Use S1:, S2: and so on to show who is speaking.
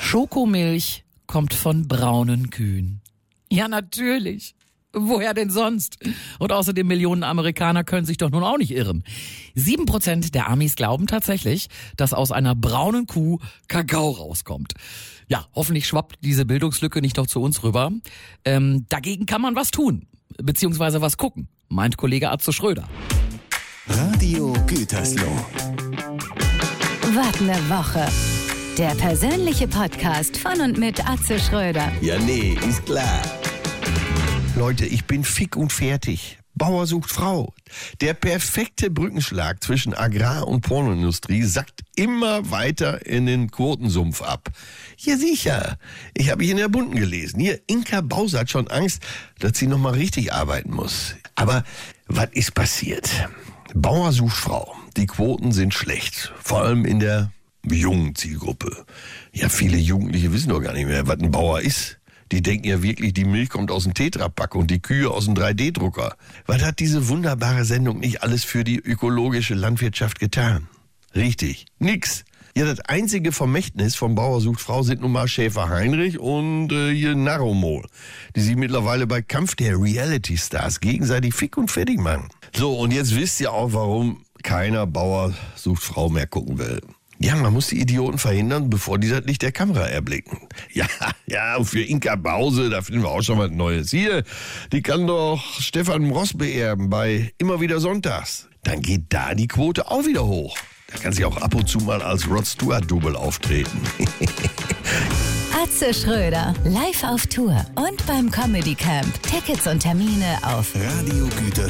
S1: Schokomilch kommt von braunen Kühen. Ja, natürlich. Woher denn sonst? Und außerdem Millionen Amerikaner können sich doch nun auch nicht irren. 7% der Amis glauben tatsächlich, dass aus einer braunen Kuh Kakao rauskommt. Ja, hoffentlich schwappt diese Bildungslücke nicht noch zu uns rüber. Dagegen kann man was tun, beziehungsweise was gucken, meint Kollege Atze Schröder.
S2: Radio Gütersloh.
S3: Wart eine Woche. Der persönliche Podcast von und mit Atze Schröder.
S2: Ja, nee, ist klar. Leute, ich bin fick und fertig. Bauer sucht Frau. Der perfekte Brückenschlag zwischen Agrar- und Pornoindustrie sackt immer weiter in den Quotensumpf ab. Ja, sicher. Ich habe in der Bunten gelesen. Hier, Inka Bause hat schon Angst, dass sie nochmal richtig arbeiten muss. Aber was ist passiert? Bauer sucht Frau. Die Quoten sind schlecht. Vor allem in der jungen Zielgruppe. Ja, viele Jugendliche wissen doch gar nicht mehr, was ein Bauer ist. Die denken ja wirklich, die Milch kommt aus dem Tetrapack und die Kühe aus dem 3D-Drucker. Was hat diese wunderbare Sendung nicht alles für die ökologische Landwirtschaft getan? Richtig, nix. Ja, das einzige Vermächtnis vom Bauer sucht Frau sind nun mal Schäfer Heinrich und hier Narromol, die sich mittlerweile bei Kampf der Reality-Stars gegenseitig fick und fertig machen. So, und jetzt wisst ihr auch, warum keiner Bauer sucht Frau mehr gucken will. Ja, man muss die Idioten verhindern, bevor die das Licht der Kamera erblicken. Ja, und für Inka Bause, da finden wir auch schon was Neues. Hier, die kann doch Stefan Ross beerben bei Immer wieder Sonntags. Dann geht da die Quote auch wieder hoch. Da kann sie auch ab und zu mal als Rod Stewart-Double auftreten.
S3: Atze Schröder, live auf Tour und beim Comedy Camp. Tickets und Termine auf
S2: Radio Gütersloh.